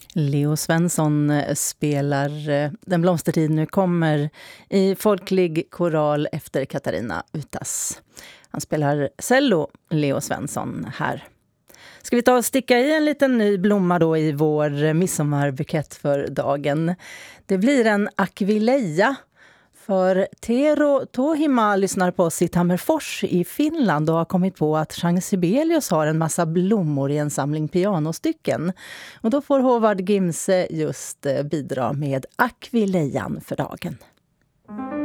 Leo Svensson spelar Den blomstertid nu kommer i folklig koral efter Katarina Utas. Han spelar cello, Leo Svensson, här. Ska vi ta och sticka i en liten ny blomma då i vår midsommarbukett för dagen? Det blir en akvileia. För Tero Tohima lyssnar på oss i Tammerfors i Finland och har kommit på att Jean Sibelius har en massa blommor i en samling pianostycken. Och då får Håvard Gimse just bidra med akvileian för dagen.